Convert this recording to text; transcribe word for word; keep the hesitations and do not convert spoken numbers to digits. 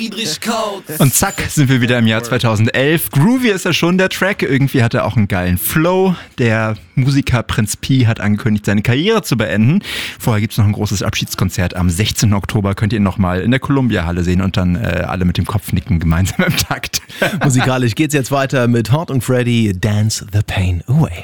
Und zack, sind wir wieder im Jahr zweitausendelf. Groovy ist ja schon der Track. Irgendwie hat er auch einen geilen Flow. Der Musiker Prinz Pi hat angekündigt, seine Karriere zu beenden. Vorher gibt's noch ein großes Abschiedskonzert. Am sechzehnten Oktober könnt ihr ihn nochmal in der Columbia-Halle sehen und dann äh, alle mit dem Kopf nicken, gemeinsam im Takt. Musikalisch geht's jetzt weiter mit Hot und Freddy, Dance the Pain Away.